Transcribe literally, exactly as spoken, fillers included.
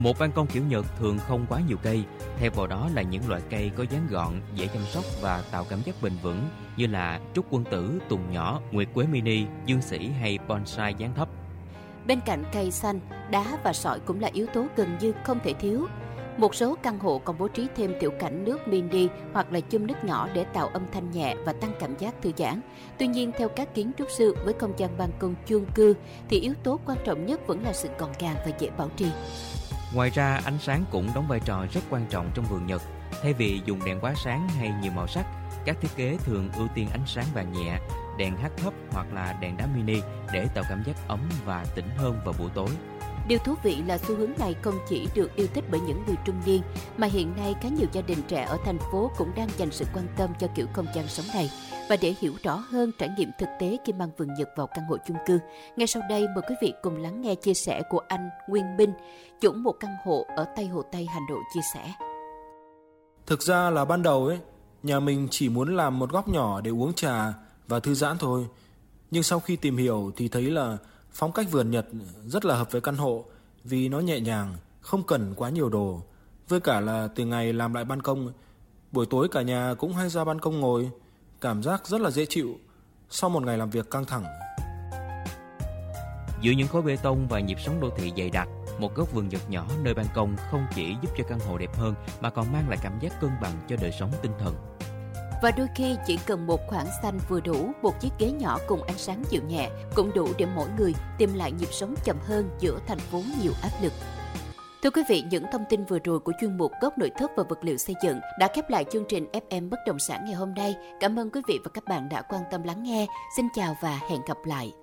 Một ban công kiểu Nhật thường không quá nhiều cây, thay vào đó là những loại cây có dáng gọn, dễ chăm sóc và tạo cảm giác bền vững như là trúc quân tử, tùng nhỏ, nguyệt quế mini, dương sĩ hay bonsai dáng thấp. Bên cạnh cây xanh, đá và sỏi cũng là yếu tố gần như không thể thiếu. Một số căn hộ còn bố trí thêm tiểu cảnh nước mini hoặc là chum nước nhỏ để tạo âm thanh nhẹ và tăng cảm giác thư giãn. Tuy nhiên, theo các kiến trúc sư, với không gian ban công chung cư thì yếu tố quan trọng nhất vẫn là sự gọn gàng và dễ bảo trì. Ngoài ra, ánh sáng cũng đóng vai trò rất quan trọng trong vườn Nhật. Thay vì dùng đèn quá sáng hay nhiều màu sắc, các thiết kế thường ưu tiên ánh sáng vàng nhẹ, đèn hát thấp hoặc là đèn đá mini để tạo cảm giác ấm và tĩnh hơn vào buổi tối. Điều thú vị là xu hướng này không chỉ được yêu thích bởi những người trung niên, mà hiện nay khá nhiều gia đình trẻ ở thành phố cũng đang dành sự quan tâm cho kiểu không gian sống này. Và để hiểu rõ hơn trải nghiệm thực tế khi mang vườn Nhật vào căn hộ chung cư, ngay sau đây mời quý vị cùng lắng nghe chia sẻ của anh Nguyên Minh, chủ một căn hộ ở Tây Hồ Tây, Hà Nội chia sẻ. Thực ra là ban đầu ấy, nhà mình chỉ muốn làm một góc nhỏ để uống trà và thư giãn thôi. Nhưng sau khi tìm hiểu thì thấy là phong cách vườn Nhật rất là hợp với căn hộ vì nó nhẹ nhàng, không cần quá nhiều đồ. Với cả là từ ngày làm lại ban công, buổi tối cả nhà cũng hay ra ban công ngồi, cảm giác rất là dễ chịu sau một ngày làm việc căng thẳng. Giữa những khối bê tông và nhịp sống đô thị dày đặc, một góc vườn Nhật nhỏ nơi ban công không chỉ giúp cho căn hộ đẹp hơn mà còn mang lại cảm giác cân bằng cho đời sống tinh thần. Và đôi khi chỉ cần một khoảng xanh vừa đủ, một chiếc ghế nhỏ cùng ánh sáng dịu nhẹ cũng đủ để mỗi người tìm lại nhịp sống chậm hơn giữa thành phố nhiều áp lực. Thưa quý vị, những thông tin vừa rồi của chuyên mục Góc nội thất và vật liệu xây dựng đã khép lại chương trình ép em Bất động sản ngày hôm nay. Cảm ơn quý vị và các bạn đã quan tâm lắng nghe. Xin chào và hẹn gặp lại.